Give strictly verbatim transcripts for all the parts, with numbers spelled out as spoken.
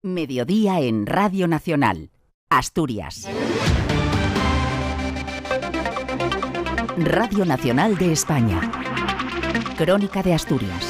Mediodía en Radio Nacional, Asturias. Radio Nacional de España. Crónica de Asturias.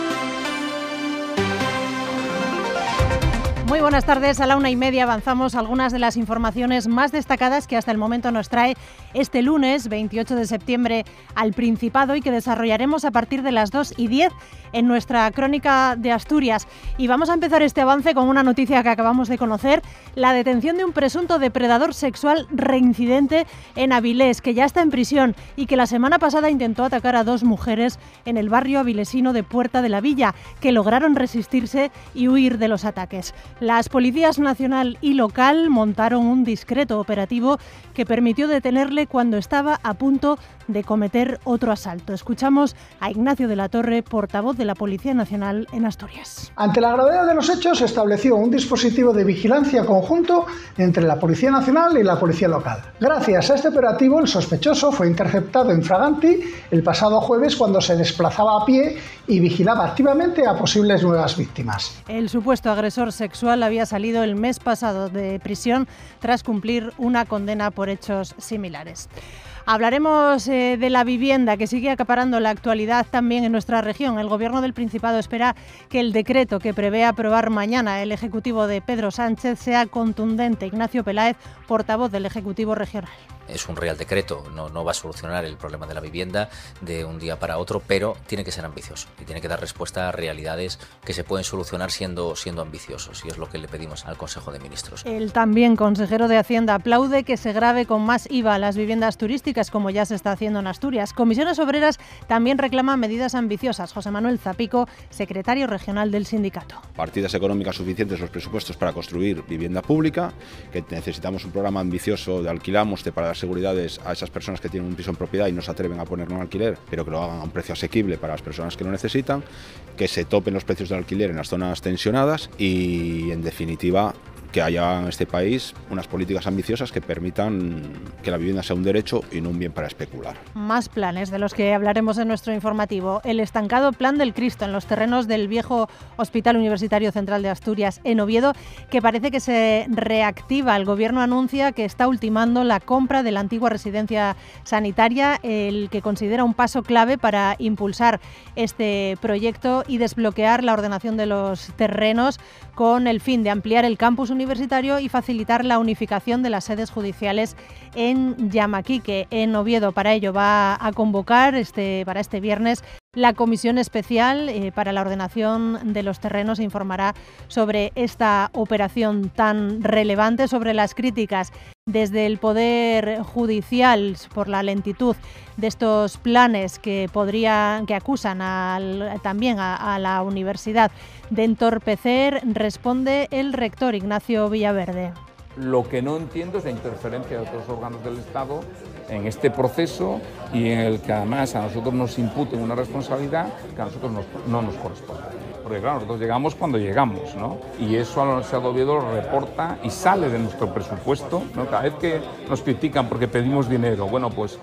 Muy buenas tardes, a la una y media avanzamos algunas de las informaciones más destacadas que hasta el momento nos trae este lunes veintiocho de septiembre al Principado y que desarrollaremos a partir de las dos y diez en nuestra Crónica de Asturias. Y vamos a empezar este avance con una noticia que acabamos de conocer: la detención de un presunto depredador sexual reincidente en Avilés, que ya está en prisión y que la semana pasada intentó atacar a dos mujeres en el barrio avilesino de Puerta de la Villa, que lograron resistirse y huir de los ataques. Las policías nacional y local montaron un discreto operativo que permitió detenerle cuando estaba a punto de cometer otro asalto. Escuchamos a Ignacio de la Torre, portavoz de la Policía Nacional en Asturias. Ante la gravedad de los hechos, se estableció un dispositivo de vigilancia conjunto entre la Policía Nacional y la Policía Local. Gracias a este operativo, el sospechoso fue interceptado en Fraganti el pasado jueves cuando se desplazaba a pie y vigilaba activamente a posibles nuevas víctimas. El supuesto agresor sexual había salido el mes pasado de prisión tras cumplir una condena por hechos similares. Hablaremos eh, de la vivienda, que sigue acaparando la actualidad también en nuestra región. El Gobierno del Principado espera que el decreto que prevé aprobar mañana el Ejecutivo de Pedro Sánchez sea contundente. Ignacio Peláez, portavoz del Ejecutivo Regional. Es un real decreto, no, no va a solucionar el problema de la vivienda de un día para otro, pero tiene que ser ambicioso y tiene que dar respuesta a realidades que se pueden solucionar siendo, siendo ambiciosos, y es lo que le pedimos al Consejo de Ministros. El también consejero de Hacienda aplaude que se grave con más I V A las viviendas turísticas, como ya se está haciendo en Asturias. Comisiones Obreras también reclaman medidas ambiciosas. José Manuel Zapico, secretario regional del sindicato. Partidas económicas suficientes, los presupuestos para construir vivienda pública, que necesitamos un programa ambicioso de alquilamos para dar seguridades a esas personas que tienen un piso en propiedad y no se atreven a ponerlo en alquiler, pero que lo hagan a un precio asequible para las personas que lo necesitan, que se topen los precios del alquiler en las zonas tensionadas y, en definitiva, que haya en este país unas políticas ambiciosas que permitan que la vivienda sea un derecho y no un bien para especular. Más planes de los que hablaremos en nuestro informativo. El estancado Plan del Cristo en los terrenos del viejo Hospital Universitario Central de Asturias en Oviedo, que parece que se reactiva. El Gobierno anuncia que está ultimando la compra de la antigua residencia sanitaria, el que considera un paso clave para impulsar este proyecto y desbloquear la ordenación de los terrenos, con el fin de ampliar el campus universitario y facilitar la unificación de las sedes judiciales en Yamaquique, en Oviedo. Para ello va a convocar este, para este viernes la Comisión Especial eh, para la Ordenación de los Terrenos. Informará sobre esta operación tan relevante, sobre las críticas desde el Poder Judicial por la lentitud de estos planes que podrían, que acusan al, también a, a la universidad de entorpecer. Responde el rector Ignacio Villaverde. Lo que no entiendo es la interferencia de otros órganos del Estado en este proceso y en el que además a nosotros nos imputen una responsabilidad que a nosotros nos, no nos corresponde. Porque claro, nosotros llegamos cuando llegamos, ¿no? Y eso a la Universidad de Oviedo lo reporta y sale de nuestro presupuesto, ¿no? Cada vez que nos critican porque pedimos dinero, bueno, pues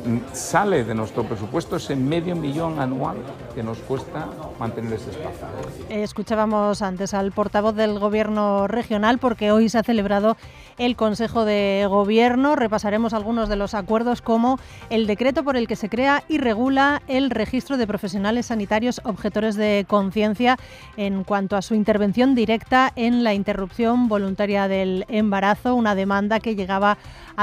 sale de nuestro presupuesto ese medio millón anual que nos cuesta mantener ese espacio. Escuchábamos antes al portavoz del Gobierno regional, porque hoy se ha celebrado el Consejo de Gobierno. Repasaremos algunos de los acuerdos, como el decreto por el que se crea y regula el registro de profesionales sanitarios objetores de conciencia en cuanto a su intervención directa en la interrupción voluntaria del embarazo, una demanda que llegaba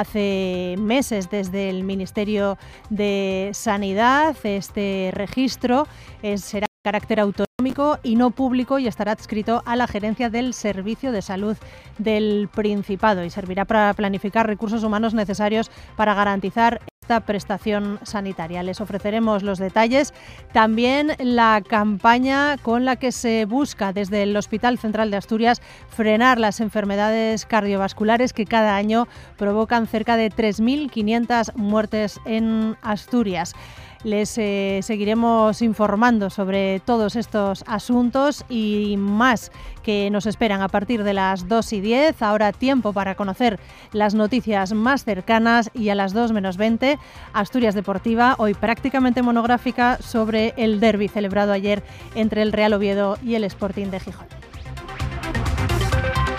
hace meses desde el Ministerio de Sanidad. Este registro eh, será de carácter autonómico y no público y estará adscrito a la gerencia del Servicio de Salud del Principado y servirá para planificar recursos humanos necesarios para garantizar esta prestación sanitaria. Les ofreceremos los detalles, también la campaña con la que se busca desde el Hospital Central de Asturias frenar las enfermedades cardiovasculares que cada año provocan cerca de tres mil quinientas muertes en Asturias. Les eh, seguiremos informando sobre todos estos asuntos y más que nos esperan a partir de las dos y diez. Ahora tiempo para conocer las noticias más cercanas y a las dos menos veinte, Asturias Deportiva, hoy prácticamente monográfica sobre el derbi celebrado ayer entre el Real Oviedo y el Sporting de Gijón.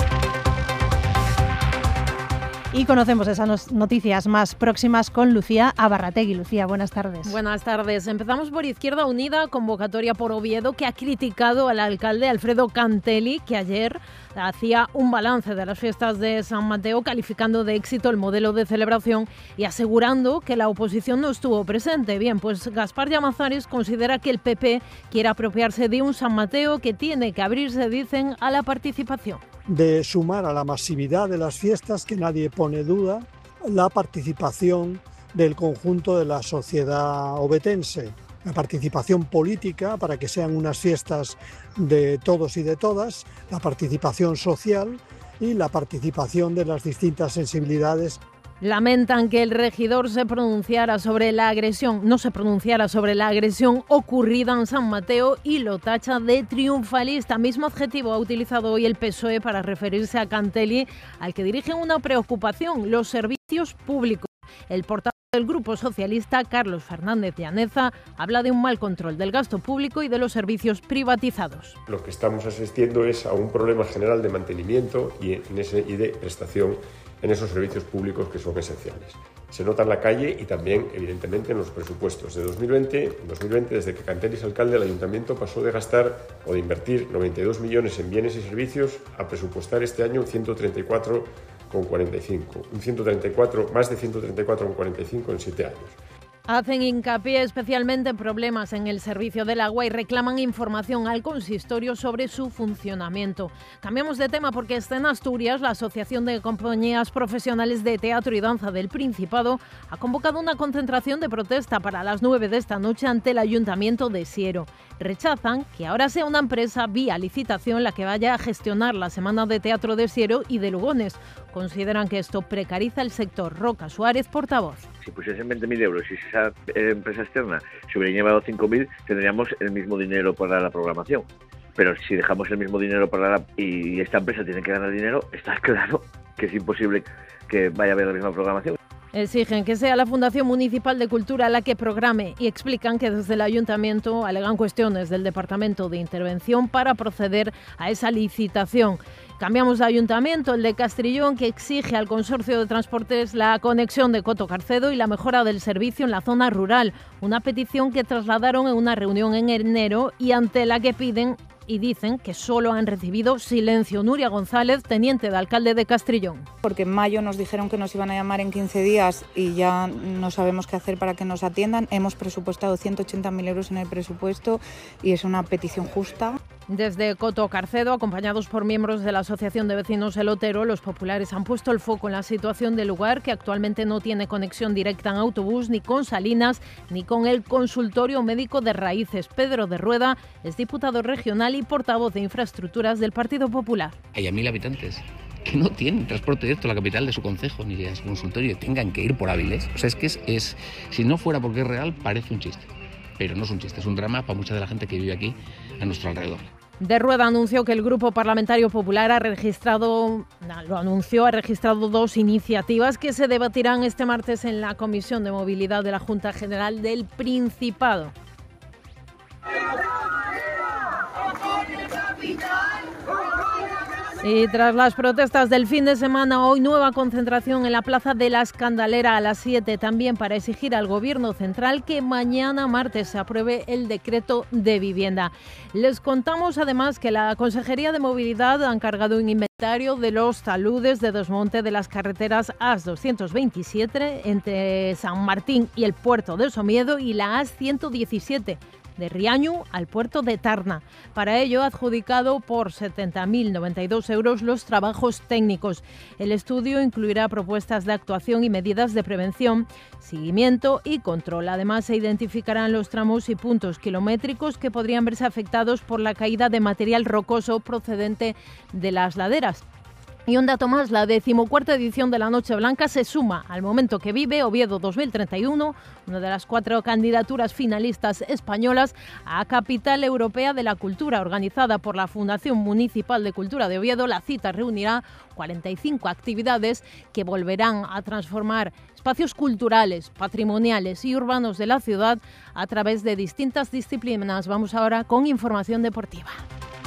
Y conocemos esas noticias más próximas con Lucía Abarrategui. Lucía, buenas tardes. Buenas tardes. Empezamos por Izquierda Unida, convocatoria por Oviedo, que ha criticado al alcalde Alfredo Cantelli, que ayer hacía un balance de las fiestas de San Mateo, calificando de éxito el modelo de celebración y asegurando que la oposición no estuvo presente. Bien, pues Gaspar Llamazares considera que el P P quiere apropiarse de un San Mateo que tiene que abrirse, dicen, a la participación. De sumar a la masividad de las fiestas, que nadie pone duda, la participación del conjunto de la sociedad ovetense, la participación política para que sean unas fiestas de todos y de todas, la participación social y la participación de las distintas sensibilidades. Lamentan que el regidor se pronunciara sobre la agresión, no se pronunciara sobre la agresión ocurrida en San Mateo y lo tacha de triunfalista. Mismo adjetivo ha utilizado hoy el P S O E para referirse a Cantelli, al que dirigen una preocupación: los servicios públicos. El portavoz del Grupo Socialista, Carlos Fernández Llaneza, habla de un mal control del gasto público y de los servicios privatizados. Lo que estamos asistiendo es a un problema general de mantenimiento y, en ese, y de prestación en esos servicios públicos que son esenciales. Se nota en la calle y también, evidentemente, en los presupuestos. De dos mil veinte, en dos mil veinte, desde que Cantelli es alcalde, el Ayuntamiento pasó de gastar o de invertir noventa y dos millones en bienes y servicios a presupuestar este año ciento treinta y cuatro coma cuarenta y cinco, un ciento treinta y cuatro, más de ciento treinta y cuatro coma cuarenta y cinco en siete años. Hacen hincapié especialmente en problemas en el servicio del agua y reclaman información al consistorio sobre su funcionamiento. Cambiamos de tema porque está en Asturias. La Asociación de Compañías Profesionales de Teatro y Danza del Principado ha convocado una concentración de protesta para las nueve de esta noche ante el Ayuntamiento de Siero. Rechazan que ahora sea una empresa vía licitación la que vaya a gestionar la Semana de Teatro de Siero y de Lugones. Consideran que esto precariza el sector. Roca Suárez, portavoz. Si pusiesen veinte mil euros y si esa eh, empresa externa se hubiera llevado cinco mil, tendríamos el mismo dinero para la programación. Pero si dejamos el mismo dinero para la, y esta empresa tiene que ganar dinero, está claro que es imposible que vaya a haber la misma programación. Exigen que sea la Fundación Municipal de Cultura la que programe y explican que desde el Ayuntamiento alegan cuestiones del Departamento de Intervención para proceder a esa licitación. Cambiamos de ayuntamiento, el de Castrillón, que exige al Consorcio de Transportes la conexión de Coto Carcedo y la mejora del servicio en la zona rural. Una petición que trasladaron en una reunión en enero y ante la que piden y dicen que solo han recibido silencio. Nuria González, teniente de alcalde de Castrillón. Porque en mayo nos dijeron que nos iban a llamar en quince días y ya no sabemos qué hacer para que nos atiendan. Hemos presupuestado ciento ochenta mil euros en el presupuesto y es una petición justa. Desde Coto Carcedo, acompañados por miembros de la Asociación de Vecinos El Otero, los populares han puesto el foco en la situación del lugar, que actualmente no tiene conexión directa en autobús ni con Salinas ni con el consultorio médico de Raíces. Pedro de Rueda es diputado regional y portavoz de infraestructuras del Partido Popular. Hay a mil habitantes que no tienen transporte directo a la capital de su concejo ni a su consultorio y tengan que ir por Áviles. O sea, es que es, es, si no fuera porque es real, parece un chiste. Pero no es un chiste, es un drama para mucha de la gente que vive aquí a nuestro alrededor. De Rueda anunció que el Grupo Parlamentario Popular ha registrado, lo anunció, ha registrado dos iniciativas que se debatirán este martes en la Comisión de Movilidad de la Junta General del Principado. Y tras las protestas del fin de semana, hoy nueva concentración en la Plaza de la Escandalera a las siete, también para exigir al Gobierno central que mañana martes se apruebe el decreto de vivienda. Les contamos además que la Consejería de Movilidad ha encargado un inventario de los taludes de desmonte de las carreteras A S doscientos veintisiete entre San Martín y el puerto de Somiedo y la A S ciento diecisiete. De Riaño al puerto de Tarna. Para ello ha adjudicado por setenta mil noventa y dos euros los trabajos técnicos. El estudio incluirá propuestas de actuación y medidas de prevención, seguimiento y control. Además, se identificarán los tramos y puntos kilométricos que podrían verse afectados por la caída de material rocoso procedente de las laderas. Y un dato más, la decimocuarta edición de la Noche Blanca se suma al momento que vive Oviedo dos mil treinta y uno, una de las cuatro candidaturas finalistas españolas a Capital Europea de la Cultura, organizada por la Fundación Municipal de Cultura de Oviedo. La cita reunirá cuarenta y cinco actividades que volverán a transformar espacios culturales, patrimoniales y urbanos de la ciudad a través de distintas disciplinas. Vamos ahora con información deportiva.